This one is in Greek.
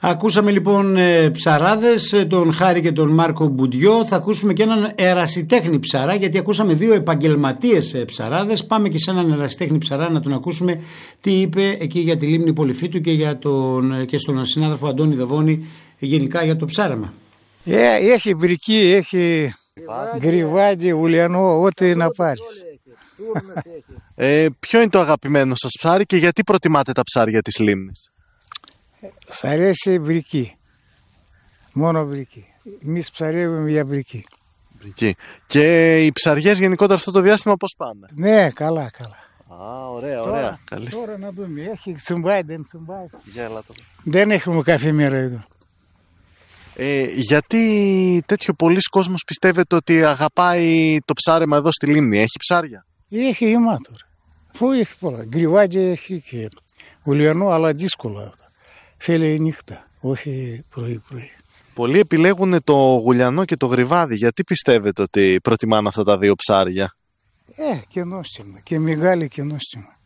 Ακούσαμε λοιπόν ψαράδες, τον Χάρη και τον Μάρκο Μπουντιό. Θα ακούσουμε και έναν ερασιτέχνη ψαρά, γιατί ακούσαμε δύο επαγγελματίες ψαράδες. Πάμε και σε έναν ερασιτέχνη ψαρά να τον ακούσουμε τι είπε εκεί για τη λίμνη Πολυφίτου και στον συνάδελφο Αντώνη Δαβώνη γενικά για το ψάραμα. Έχει βρική, έχει γκριβάντι, ουλιανό, ό,τι να πάρεις. Ποιο είναι το αγαπημένο σας ψάρι και γιατί προτιμάτε τα ψάρια της λίμνης? Σ' αρέσει βρική. Μόνο βρική. Εμείς ψαρεύουμε για βρική. Και οι ψαριές γενικότερα αυτό το διάστημα πώς πάνε? Ναι, καλά. Ωραία. Τώρα να δούμε. Έχει τσουμπάει, δεν τσουμπάει. Δεν έχουμε κάθε μέρα εδώ. Γιατί τέτοιο πολλής κόσμος πιστεύετε ότι αγαπάει το ψάρεμα εδώ στη λίμνη? Έχει ψάρια? Έχει γεμάτο. Πού έχει πολλά. Γκριβάντι έχει και ουλιανό, αλλά δύσκολο αυτά. Θέλει νύχτα, όχι πρωί-πρωί. Πολλοί επιλέγουν το γουλιανό και το γριβάδι. Γιατί πιστεύετε ότι προτιμάνε αυτά τα δύο ψάρια? Και νόστιμα. Και μεγάλη και νόστιμα.